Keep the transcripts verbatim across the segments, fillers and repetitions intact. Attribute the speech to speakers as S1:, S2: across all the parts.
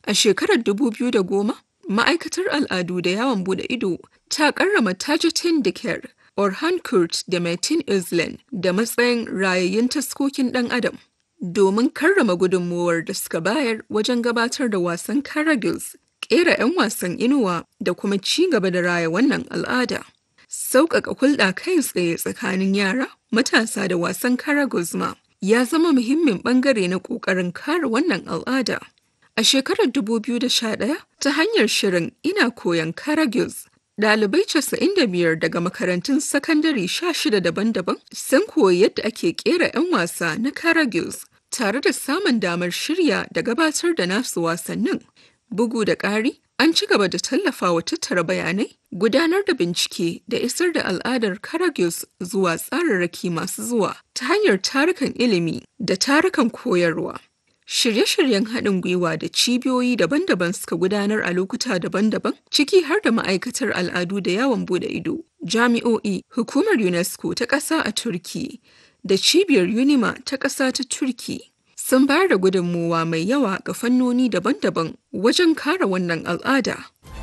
S1: A shekarar dubu biyu da goma, Ma'aikatar Al'adu da Yawon Bude Ido ta karrama Tajuddin Diker, Orhan Kurt da Metin Özlen da matsayin rayayyun taskokin ɗan adam domin karrama gudunmuwar da suka bayar wajen gabatar da wasan Karagöz, ƙera 'yan wasan inuwa da kuma ci gaba da raya wannan al'ada. Sauƙaƙa hulɗa kai tsaye tsakanin yara, matasa da wasan Karagöz ma ya zama muhimmin ɓangare na ƙoƙarin kare wannan al'ada. A shekarar dubu biyu da sha ɗaya, ta hanyar shirin Ina koyon Karagöz, ɗalibai casa'in da biyar daga makarantun sakandare sha shida daban-daban sun koyi yadda ake ƙera 'yan wasa na Karagöz tare da samun damar shirya da gabatar da nasu wasannin. Bugu da ƙari, an ci gaba da tallafawa tattara bayanai, gudanar da bincike da isar da al'adar Karagöz zuwa tsararraki masu zuwa ta hanyar tarukan ilimi da tarukan koyarwa. Shirye-shiryen haɗin gwiwa da cibiyoyi daban-daban suka gudanar a lokuta daban-daban, ciki har da Ma'aikatar Al'adu da Yawon Bude Ido, jami'o'i, Hukumar UNESCO ta ƙasa a Turki, da Cibiyar UNIMA ta ƙasa ta Turki. Sun bayar da gudunmuwa mai yawa ga fannoni daban-daban wajen kare wannan al'ada.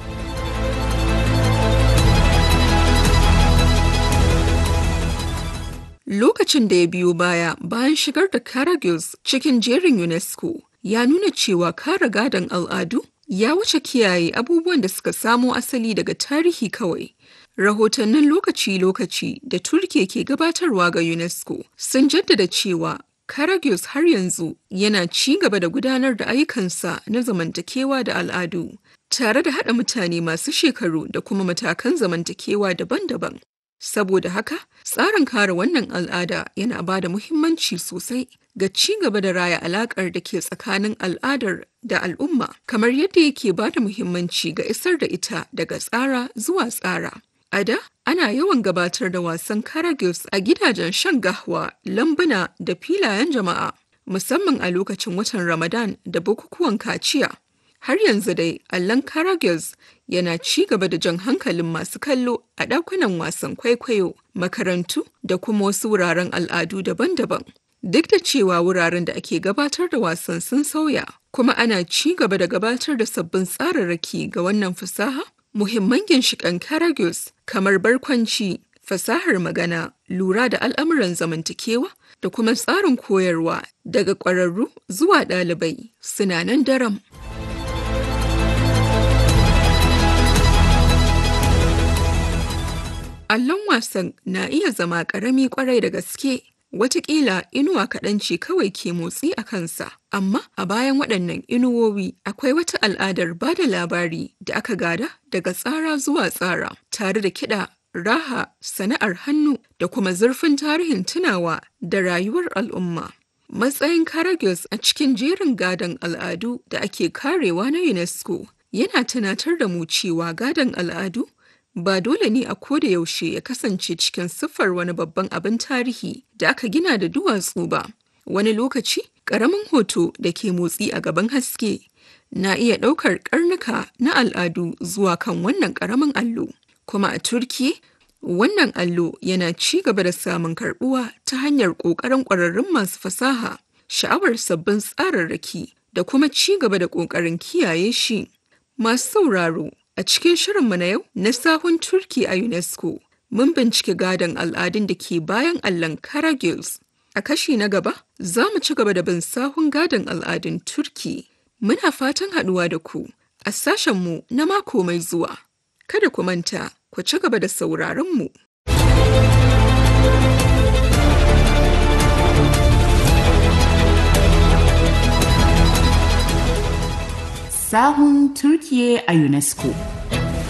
S1: Lokacin da ya biyo baya bayan shigar da Karagöz cikin jerin UNESCO ya nuna cewa kare gadon al'adu ya wuce kiyaye abubuwan da suka samo asali daga tarihi kawai. Rahotannin lokaci-lokaci da Turkiye ke gabatarwa ga UNESCO sun jaddada cewa Karagöz har yanzu yana ci gaba da gudanar da ayyukansa na zamantakewa da al'adu, tare da haɗa mutane masu shekaru da kuma matakan zamantakewa daban-daban. Saboda haka, tsarin kare wannan al'ada yana ba da muhimmanci sosai ga ci gaba da raya alaƙar da ke tsakanin al'adar da al'umma, kamar yadda yake ba da muhimmanci ga isar da ita daga tsara zuwa tsara. A da, ana yawan gabatar da wasan Karagöz a gidajen shan gahwa, lambuna da filayen jama'a, musamman a lokacin watan Ramadan da bukukuwan kaciya. Har yanzu dai, allon Karagöz yana ci gaba da jan hankalin masu kallo a ɗakunan wasan kwaikwayo, makarantu da kuma wasu wuraren al'adu daban-daban. Duk da cewa wuraren da ake gabatar da wasan sun sauya, kuma ana ci gaba da gabatar da sabbin tsararraki ga wannan fasaha, muhimman ginshiƙan Karagöz kamar barkwanci, fasahar magana, lura da al'amuran zamantakewa da kuma tsarin koyarwa daga ƙwararru zuwa ɗalibai suna nan daram. Allon wasan na iya zama ƙarami ƙwarai da gaske, wataƙila inuwa kaɗan ce kawai ke motsi a kansa, amma a bayan waɗannan inuwowi akwai wata al'adar ba da labari da aka gada daga tsara zuwa tsara, tare da kiɗa, raha, sana'ar hannu da kuma zurfin tarihin tunawa da rayuwar al'umma. Matsayin Karagöz a cikin jerin gadon al'adu da ake karewa na UNESCO yana tunatar da mu cewa gadon al'adu ba dole ne a koda yaushe ya kasance cikin siffar wani babban abin tarihi da aka gina da duwatsu ba. Wani lokaci, ƙaramin hoto da ke motsi a gaban haske na iya ɗaukar ƙarnuka na al'adu zuwa kan wannan ƙaramin allo. Kuma a Turkiye, wannan allo yana ci gaba da samun karɓuwa ta hanyar ƙoƙarin ƙwararrun masu fasaha, sha'awar sabbin tsararraki da kuma ci gaba da ƙoƙarin kiyaye shi. Masu sauraro, a cikin shirinmu na yau na sahun Turki a UNESCO, mun bincike gadon al'adun da ke bayan allon Karagöz. A kashi na gaba, za mu ci gaba da bin sahun gadon al'adun Turki. Muna fatan haɗuwa da ku a sashenmu na mako mai zuwa. Kada ku manta, ku ci gaba da sauraronmu.
S2: Sahun Turkiye a UNESCO.